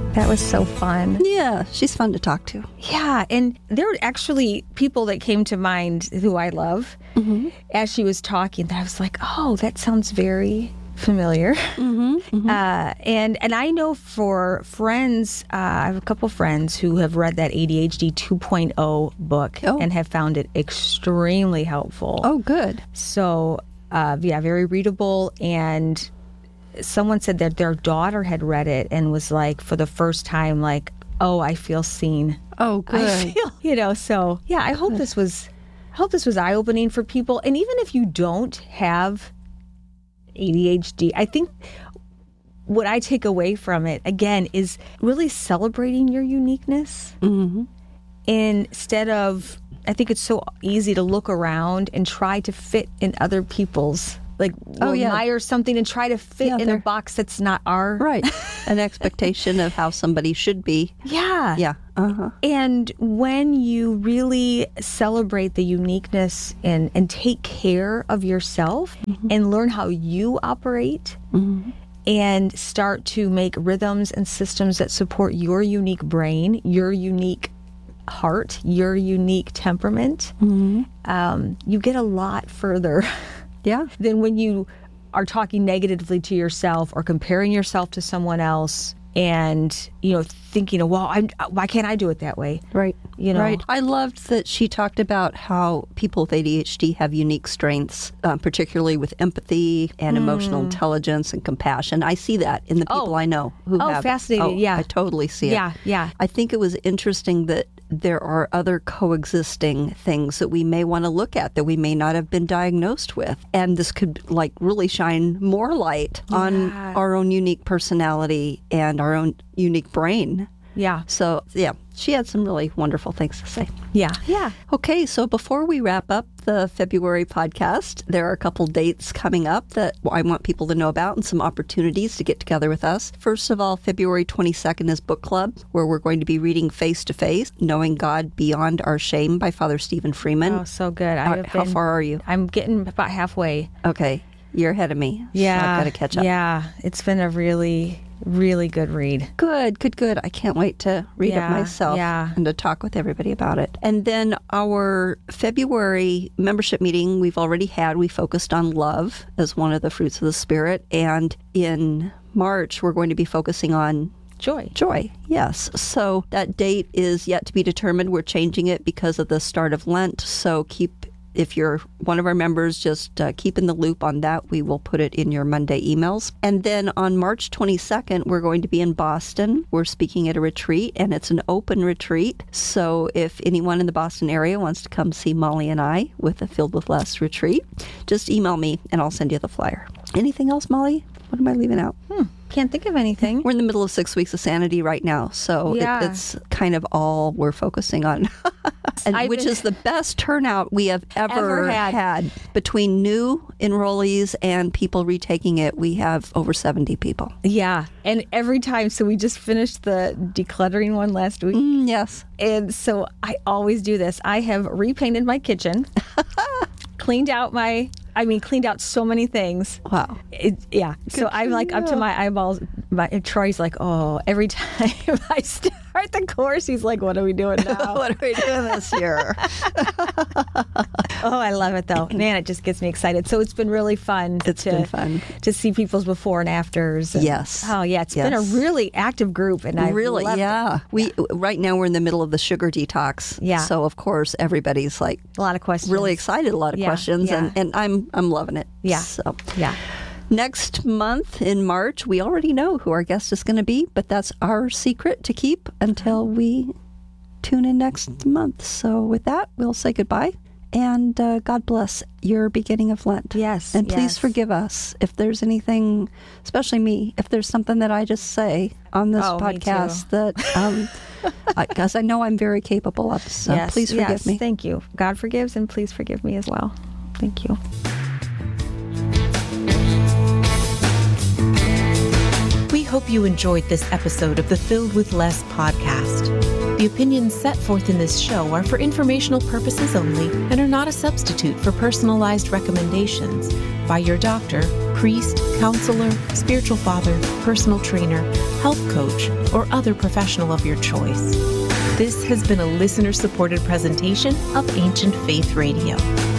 That was so fun. Yeah, she's fun to talk to. Yeah, and there were actually people that came to mind who I love as she was talking that I was like, oh, that sounds very familiar. And I know for friends, I have a couple friends who have read that ADHD 2.0 book and have found it extremely helpful. Oh, good. So, very readable. And someone said that their daughter had read it and was like, for the first time, like, oh, I feel seen. Oh, good. I feel, so yeah, I hope this was eye-opening for people. And even if you don't have ADHD, I think what I take away from it, again, is really celebrating your uniqueness. Instead of, I think it's so easy to look around and try to fit in other people's, like, admire something and try to fit in a box that's not our... Right. An expectation of how somebody should be. Yeah. Yeah. And when you really celebrate the uniqueness and take care of yourself and learn how you operate and start to make rhythms and systems that support your unique brain, your unique heart, your unique temperament, you get a lot further than when you are talking negatively to yourself or comparing yourself to someone else and, thinking, well, why can't I do it that way? Right. Right. I loved that she talked about how people with ADHD have unique strengths, particularly with empathy and emotional intelligence and compassion. I see that in the people I know who have. Fascinating. Yeah. I totally see it. Yeah. I think it was interesting that there are other coexisting things that we may want to look at that we may not have been diagnosed with. And this could really shine more light on our own unique personality and our own unique brain. Yeah. So, she had some really wonderful things to say. Yeah. Okay, so before we wrap up the February podcast, there are a couple dates coming up that I want people to know about and some opportunities to get together with us. First of all, February 22nd is Book Club, where we're going to be reading Face to Face, Knowing God Beyond Our Shame by Father Stephen Freeman. Oh, so good. How far are you? I'm getting about halfway. Okay, you're ahead of me. Yeah. So I've got to catch up. Yeah, it's been a really good read. Good. I can't wait to read it myself and to talk with everybody about it. And then our February membership meeting we've already had, we focused on love as one of the fruits of the Spirit. And in March, we're going to be focusing on Joy, yes. So that date is yet to be determined. We're changing it because of the start of Lent. So if you're one of our members, just keep in the loop on that. We will put it in your Monday emails. And then on March 22nd, we're going to be in Boston. We're speaking at a retreat, and it's an open retreat. So if anyone in the Boston area wants to come see Molly and I with a Filled with Less retreat, just email me, and I'll send you the flyer. Anything else, Molly? What am I leaving out? Can't think of anything. We're in the middle of 6 weeks of sanity right now, so it's kind of all we're focusing on, which is the best turnout we have ever had. Between new enrollees and people retaking it, we have over 70 people. Yeah, and every time, so we just finished the decluttering one last week. Yes. And so I always do this. I have repainted my kitchen, cleaned out so many things. Wow. So I'm like up to my eyeballs. Troy's like, oh, every time I start the course, he's like, what are we doing now? What are we doing this year? Oh, I love it though. Man, it just gets me excited. So it's been really fun. It's been fun to see people's before and afters. Yes. Oh yeah, it's been a really active group, and I really loved it. Right now we're in the middle of the sugar detox. Yeah. So of course everybody's like a lot of questions. Really excited, a lot of questions, and I'm loving it. Yeah. So next month in March, we already know who our guest is going to be, but that's our secret to keep until we tune in next month. So with that, we'll say goodbye. And God bless your beginning of Lent. Yes. And please forgive us if there's anything, especially me, if there's something that I just say on this podcast that, because I know I'm very capable of. So please forgive me. Thank you. God forgives, and please forgive me as well. Thank you. We hope you enjoyed this episode of the Filled with Less podcast. The opinions set forth in this show are for informational purposes only and are not a substitute for personalized recommendations by your doctor, priest, counselor, spiritual father, personal trainer, health coach, or other professional of your choice. This has been a listener-supported presentation of Ancient Faith Radio.